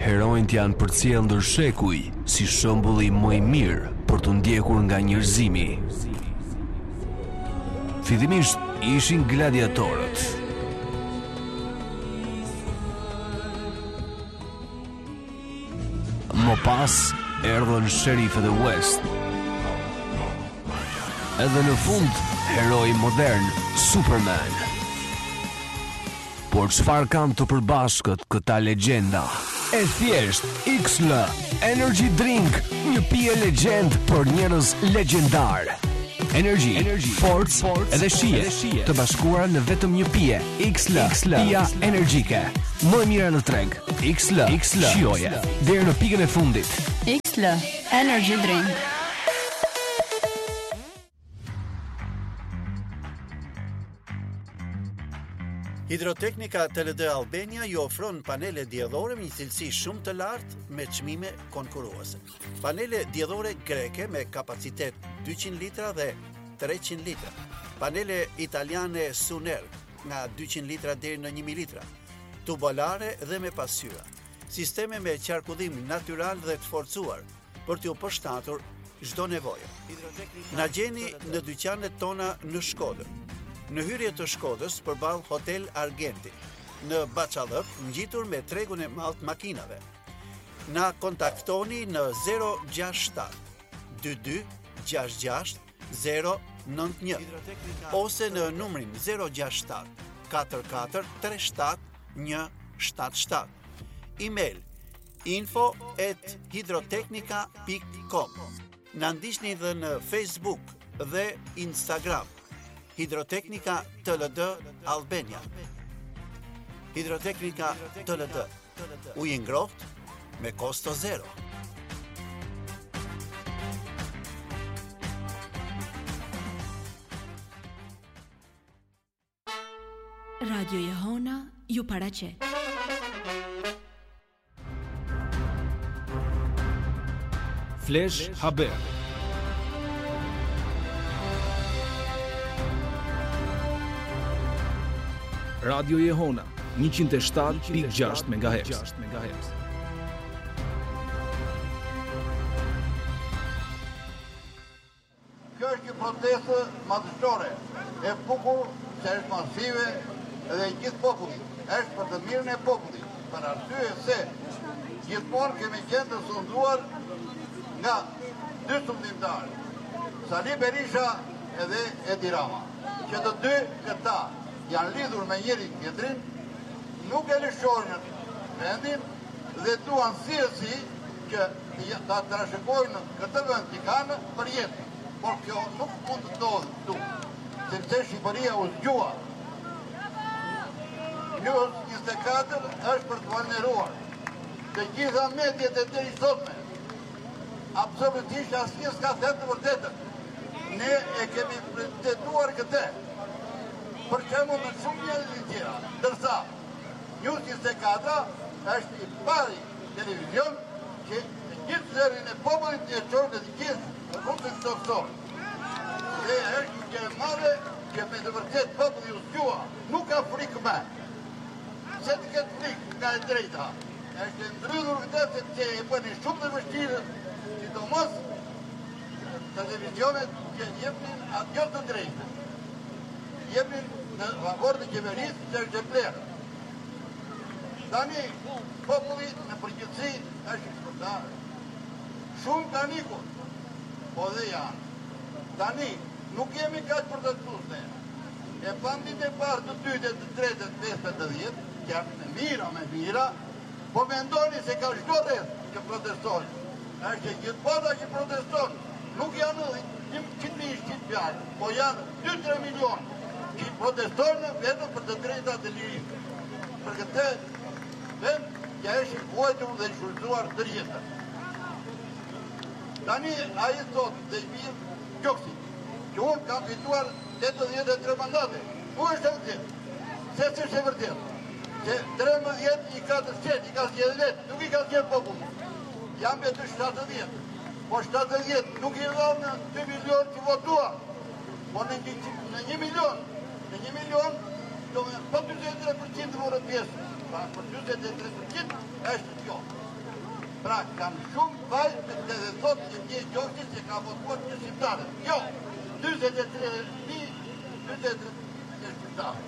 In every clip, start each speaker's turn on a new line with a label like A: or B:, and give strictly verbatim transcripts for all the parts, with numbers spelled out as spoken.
A: Heronjt janë përcjellë ndër shekuj si shembulli më i mirë për të ndjekur nga njerëzimi. Fillimisht ishin gladiatorët. Më pas erdhën sherifët e West. Edhe në fund, heroi modern, Superman. Por çfarë kanë të përbashkët këta legjenda? E thjesht, X L Energy Drink, një pije legjend për njerëz legjendar. Energy, Energy, force, force edhe shije, të bashkuara në vetëm një pije. X L, pija energjike. Më e mira në treg. X L, shijoje deri në pikën e fundit.
B: X L Energy Drink.
C: Hidroteknika T L D Albania ju ofron panele diellore me një cilësi shumë të lartë me çmime konkurruese. Panele diellore greke me kapacitet dyqind litra dhe treqind litra. Panele italiane Suner nga dyqind litra deri në një mijë litra. Tubolare dhe me pasqyra. Sisteme me qarkullim natyral dhe të forcuar për t'ju përshtatur çdo nevojë. Na gjeni në dyqanet tona në Shkodër. Në hyrje të Shkodës përballë Hotel Argenti, në Baçallëk, ngjitur me tregun e madh të makinave. Na kontaktoni në zero gjasht shtat dy dy gjasht gjasht zero nënt një ose në numrin zero gjasht shtat katër katër tre shtat një shtat shtat. Email info at hidroteknika dot com. Na ndiqni dhe në Facebook dhe Instagram. Hidroteknika T L D Albania. Hidroteknika T L D. Ujë ngrohtë me kosto zero.
D: Radio Jehona ju paraqet.
E: Flash Haber. Radio Jehona njëqind e shtat pikë gjashtë megahertz.
F: Kjo është një protestë madhështore, e bukur, që është masive edhe i gjithë popullit. Është për të mirën e popullit, për arsye se gjithmonë kemi qenë të sunduar nga dy sundimtarë, Sali Berisha edhe Edi Rama, që të dy këta janë lidhur me njëri tjetrin, nuk e lëshojnë vendin dhe duan sirësi që ta trashëgojnë këtë vend që kanë për jetën. Por kjo nuk mund të ndodhë këtu, sepse Shqipëria u zgjua. News njëzet e katër është për të vulneruar të gjitha mediat e deri sotme. Absolutisht asnjë s'ka thënë të vërtetën. Ne e kemi pretenduar këtë. Për shembull në shumë mjediset të tjera, ndërsa News njëzet e katër është i pari televizion që gjithë zërin e popullit e çon të gjithë rrugën toksor. Dhe është një gjë e madhe që me të vërtet populli u zgjua, nuk ka frikë më. Se të ketë frikë nga e drejta. Është ndrydhur këtë sepse e bëni shumë të vështirë, sidomos televizionet që jepnin atë të drejtë. Jepnin në favor të qeverisë që është gjeplerë. Tani, populli në përgjithësi është shpërndarë. Shumë kanë ikur, po dhe janë. Tani, nuk jemi kaq për të thosë. E pandit e parë të dytë, të tretë, të pesë, të dhjetë, që janë me mira, me mira, po mendoni se ka çdo rreth që protestojnë. Është që gjithë bota që protestojnë, nuk janë një qind mijë fjalë, po janë dy tre milion që protestojnë vetëm për të drejtat e lirisë. Për këtë vend që është i vuajtur dhe i shfrytzuar të jetën. Tani ai thot dhe i bie Gjoksi, që unë kam fituar tetëdhjetë e tre mandate. Ku është e vërtet? Se s'është e vërtet. Se trembëdhjetë i ka të qenë, i ka zgjedhë vetë, nuk i ka zgjedhë popullin. Jam me të shtatëdhjetë. Po shtatëdhjetë nuk i dhanë në dy milion që votuan. Po në një milion, në një milion, do me po njëzet e tre përqind të morët pjesë. pra për njëzet e tre përqind është kjo. Pra kanë shumë vajzë të dhe thotë që një gjoksi që ka votuar një shqiptare. Jo, njëzet e tre mijë, njëzet e tre mijë shqiptare.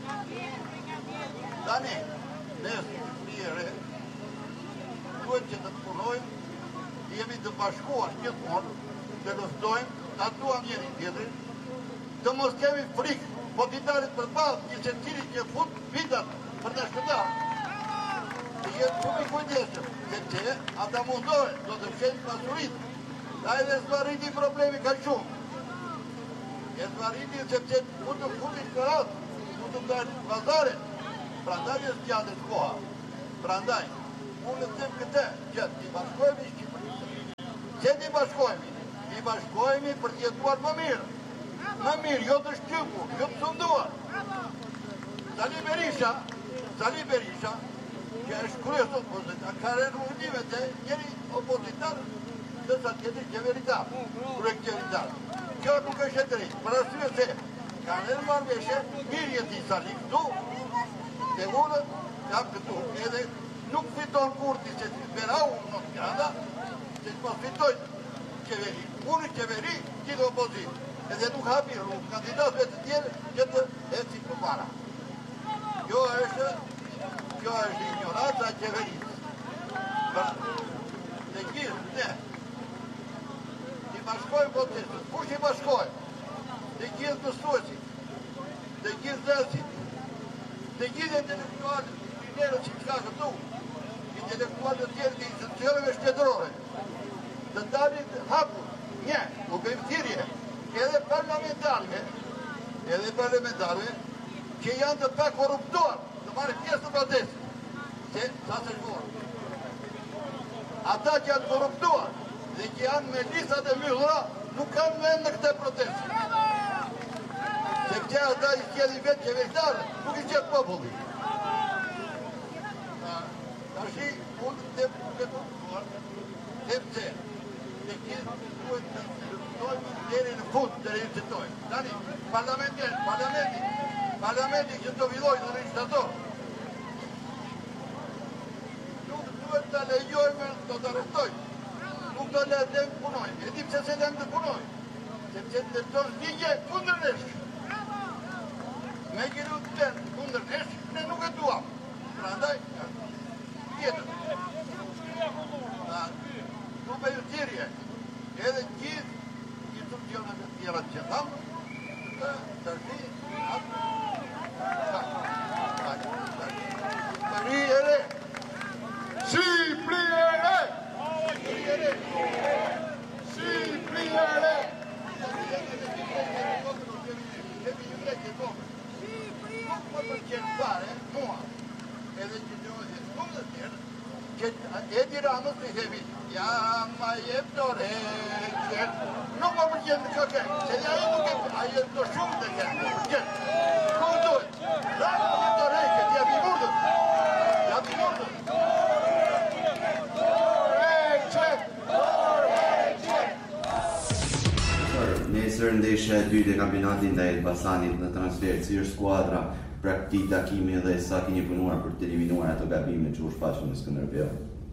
F: Tani, ne shqiptire, duhet që të të punojmë, jemi të bashkuar gjithmonë, të luftojmë, të atuam njëri tjetrin, të mos kemi frikë, po ditarit për balë, një se cili që fut vitat për të shkëtarë. Të jetë shumë i kujdesëm, sepse ata mundohen, do të fshenë pasurit, da edhe zvariti problemi ka shumë. E zvariti sepse ku të futin kërat, ku të bëjnë pazare, pra ndaj e zgjatës koha. Pra ndaj, unë të them këte, që t'i bashkojmi Shqipërisë. Që t'i bashkojmi? T'i bashkojmi për t'jetuar më mirë. Më mirë, jo të shtypur, jo të sunduar. Sali Berisha, Sali Berisha, që është kryes opozitar, ka rënduar të njëri opozitar, të sa tjetër qeveritar, kryes qeveritar. Kjo nuk është e drejtë, për arsye se ka rënë marrëveshje, mirë jeti Sali këtu, dhe unë jam këtu, edhe nuk fiton kurti që të vera unë në të grada, që të mos fitoj qeveri. Unë qeveri, gjithë opozit. Edhe nuk hapi rrugë kandidatëve të tjerë që të ecin përpara. Kjo është, kjo është ignoranca e qeverisë. Dhe gjithë, ne, i bashkojmë votestës. Kush i bashkojmë? Dhe gjithë mësuesit, dhe gjithë zësit, dhe gjithë intelektualët, inxinierët që ka këtu, intelektualët tjerë të institucioneve shtetërore, të dalit hapur, një, u bëjmë thirrje, edhe parlamentarëve, edhe parlamentarëve, që janë të pa korruptuar, të marrë pjesë të protestë, që sa të shkuar. Ata që janë korruptuar, dhe që janë me listat e mbyllura, nuk kanë vend në këtë protestë. Sepse ata i sjellin vetë qeveristarë, nuk i sjell populli. Tashi, unë të korruptuar, sepse dhe gjithë duhet të luftojmë deri në fund të rejëcitojmë. Tani, parlamenti, parlamenti, parlamenti që të villoj në regjistrator, nuk duhet të lejojmë, do të arrestojmë, nuk do le të punojmë. E di pse se lem të punojmë, sepse të tonë ligje kundër nesh. Me kërë të lem kundër nesh, ne nuk e duam. Pra ndaj, tjetër. Nuk me ju thirrje, edhe gjithë institucionet e tjera që thamë, të tërni atë Shqipëri e re! Shqipëri e re! Shqipëri e re! Nuk më përqenë fare, mua, edhe që të ojë shumë dhe tjerë, që Edi Ramës të themi, ja ma jep të rejtë, nuk më përqenë në këke, se ja e nuk e aje të shumë të ke, më përqenë. Nuk duhet, Ramës të të rejtë, ja bi murdët, ja bi murdët.
G: Nesër ndeshja e dytë e kampionatit ndaj Elbasanit në transfer, si është skuadra, pra këtij takimi dhe sa keni punuar për të eliminuar ato gabime që u shfaqën në Skënderbeu?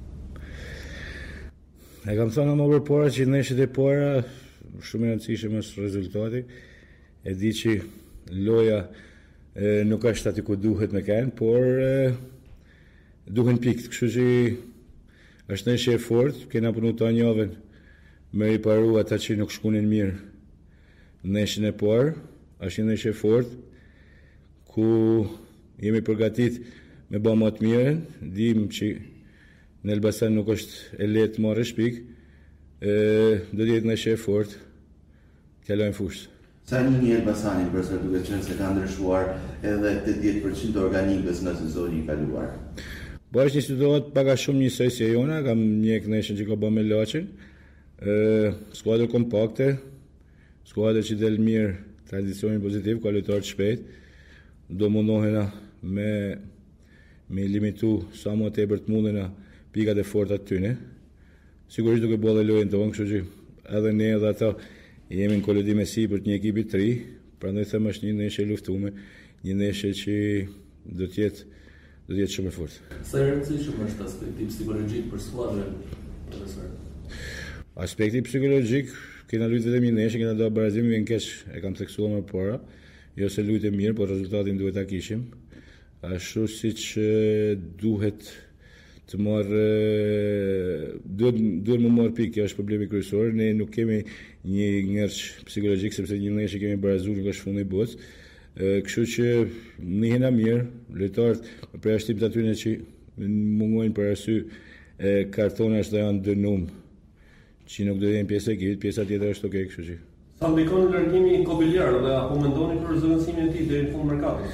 H: E kam thënë më përpara që ndeshjet e para shumë e rëndësishme është rezultati. E di që loja e, nuk është aty ku duhet me kanë, por e, duhen pikë, kështu që është ndeshje e fortë, kena punu ta njëven me riparu ata që nuk shkunin mirë. Ndeshjen e parë është një ndeshje e fortë, ku jemi përgatit me ba më të mirën, dim që në Elbasan nuk është e letë marrë shpik, do t'jetë në shë e fort, t'jallojnë fushë.
G: Sa një një Elbasanin përsa duke qenë se ka ndryshuar edhe tetëdhjetë përqind të organikës nga sezoni i kaluar?
H: Po është një situatë paka shumë njësoj si e jona, kam një këneshën që ka ba me Laçin, skuadrë kompakte, skuadrë që del mirë, tradicionin pozitiv, kualitar të shpejt, do mundohena me, me limitu sa më të e bërt mundena pikat e forta të tyne. Sigurisht duke bua dhe lojën të vonë, kështu që edhe ne edhe ata jemi në koledi me si për të një ekipi të ri, prandaj them është një ndeshje luftume, një ndeshje që do të jetë do të jetë shumë e fortë.
I: Sa e rëndësishëm është aspekti psikologjik për skuadrën, profesor?
H: Aspekti psikologjik, kena luajtur vetëm një ndeshje, kena dalë barazimi me keq, e kam theksuar më para. Jo se luajtë mirë, por rezultatin duhet ta kishim. Ashtu siç duhet të marrë, duhet, duhet më marrë pikë, kjo është problemi kryesor. Ne nuk kemi një ngërç psikologjik, sepse një ndeshje kemi barazuar, nuk është fundi i botës. Kështu që njihena mirë, lojtarët për jashtim të atyre që mungojnë për arsye kartona është dhe janë dënum, që nuk do të jenë pjesë e ekipit, pjesa tjetër është okay, kështu që.
I: Sa ndikon largimi i Kobiljar dhe apo mendoni për zëvendësimin e tij deri në fund merkatit?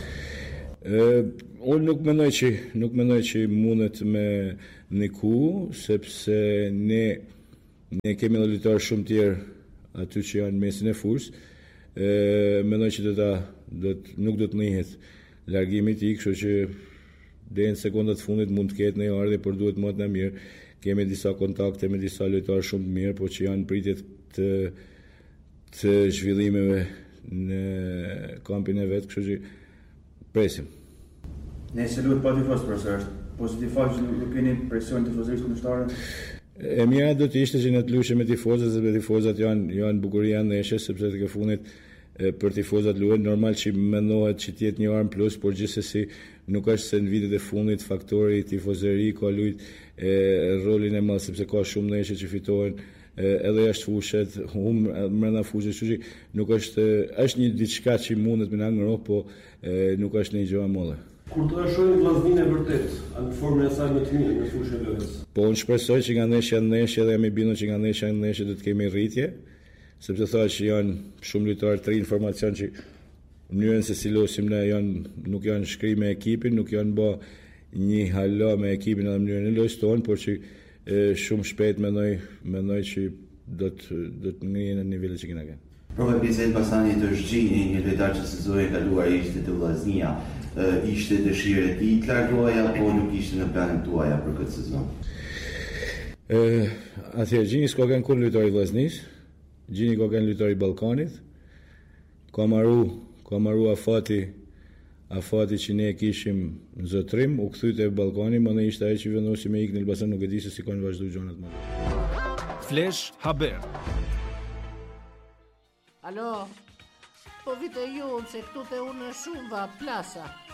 H: Unë nuk mendoj që nuk mendoj që mundet me niku, sepse ne ne kemi edhe lojtarë shumë tjerë aty që janë mesin e fushës. Mendoj që do ta do të nuk do të nihet largimi i tij, kështu që deri në sekondat fundit mund të ketë në ardhje, por duhet më të mirë. Kemi disa kontakte me disa lojtarë shumë të mirë, por që janë pritje të të zhvillimeve në kampin e vet, kështu që presim.
G: Nëse luhet pa tifoz, profesor, pozitiv fakt që nuk keni presion tifozërisë kundërshtarë.
H: E mira do të ishte që ne të luheshim me tifozët, sepse tifozat janë janë bukuria e ndeshjes, sepse të ke fundit e, për tifozat luhen normal që mendohet që të jetë një armë plus, por gjithsesi nuk është se në vitet e fundit faktori tifozëri ka luajt rolin e madh, sepse ka shumë ndeshje që fitohen edhe jashtë fushës, hum brenda fushës, kështu që nuk është është një diçka që mundet me na ngroh, po e, nuk është një gjë e madhe.
I: Kur do të shohim vllazninë e vërtet, në formën e saj më të mirë në fushën e lojës.
H: Po unë shpresoj që nga ndeshja në ndeshje dhe jam i bindur që nga ndeshja në ndeshje do të kemi rritje, sepse thash që janë shumë lojtarë të rinj, informacion që mënyrën se si losim ne janë nuk janë shkrim me ekipin, nuk janë bë një hala me ekipin edhe mënyrën e lojës tonë, por që e, shumë shpejt mendoj mendoj që do të do të ngrihen në nivelet që kena kënë.
G: Prova Bizet Basani të Zhgjini, një lojtar që sezoni e kaluar ishte të vllaznia, ishte dëshirë e tij të largohej apo nuk ishte në planet tuaja për këtë sezon?
H: Ë, atëherë Gjini s'ka kanë kur lojtar i vllaznisë, Gjini ka kanë lojtar i Ballkanit. Ka marru, ka marru afati afati që ne kishim në zotrim, u kthy te Ballkani, më ne ishte ai që vendosi me ikën në Elbasan, nuk e di se si kanë vazhduar gjonat më.
E: Flash Haber.
J: Alo, po vite ju se këtu te unë shumë va plasa.